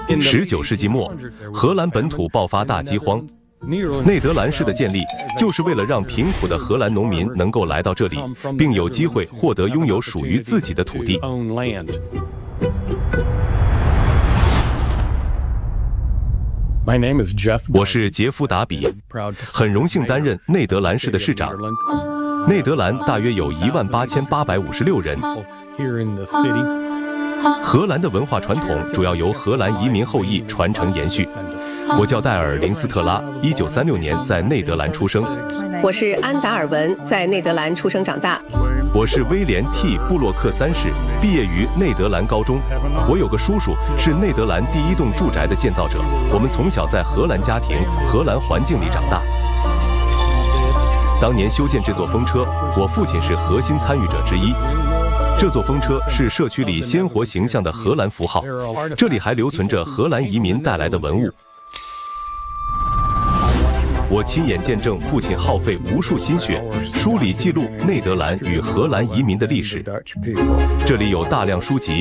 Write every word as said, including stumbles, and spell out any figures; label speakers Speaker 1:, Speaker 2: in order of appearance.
Speaker 1: 十九世纪末，荷兰本土爆发大饥荒。内德兰市的建立，就是为了让贫苦的荷兰农民能够来到这里，并有机会获得拥有属于自己的土地。我是杰夫·达比，很荣幸担任内德兰市的市长。内德兰大约有一万八千八百五十六人。荷兰的文化传统主要由荷兰移民后裔传承延续。我叫戴尔·林斯特拉，一九三六年在内德兰出生。
Speaker 2: 我是安达尔文，在内德兰出生长大。
Speaker 1: 我是威廉 T 布洛克三世，毕业于内德兰高中。我有个叔叔是内德兰第一栋住宅的建造者。我们从小在荷兰家庭、荷兰环境里长大。当年修建这座风车，我父亲是核心参与者之一。这座风车是社区里鲜活形象的荷兰符号，这里还留存着荷兰移民带来的文物。我亲眼见证父亲耗费无数心血，梳理记录内德兰与荷兰移民的历史。这里有大量书籍。